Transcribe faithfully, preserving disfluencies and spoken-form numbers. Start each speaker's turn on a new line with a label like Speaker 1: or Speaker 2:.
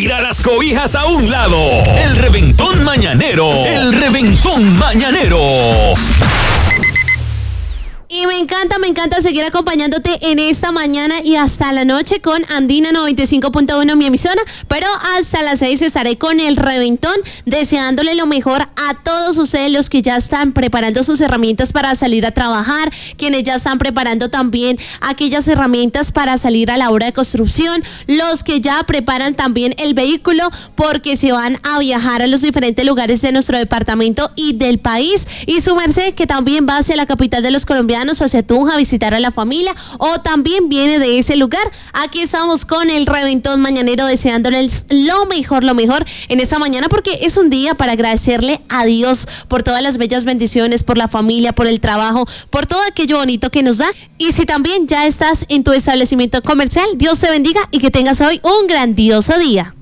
Speaker 1: tira las cobijas a un lado. El reventón mañanero. El reventón mañanero.
Speaker 2: Y me encanta, me encanta seguir acompañándote en esta mañana y hasta la noche con Andina noventa y cinco punto uno, mi emisora, pero hasta las seis estaré con el reventón, deseándole lo mejor a todos ustedes, los que ya están preparando sus herramientas para salir a trabajar, quienes ya están preparando también aquellas herramientas para salir a la obra de construcción, los que ya preparan también el vehículo porque se van a viajar a los diferentes lugares de nuestro departamento y del país, y su merced que también va hacia la capital de los colombianos, o hacia Tunja, a visitar a la familia, o también viene de ese lugar. Aquí estamos con el reventón mañanero, deseándoles lo mejor, lo mejor en esta mañana, porque es un día para agradecerle a Dios por todas las bellas bendiciones, por la familia, por el trabajo, por todo aquello bonito que nos da. Y si también ya estás en tu establecimiento comercial, Dios te bendiga y que tengas hoy un grandioso día.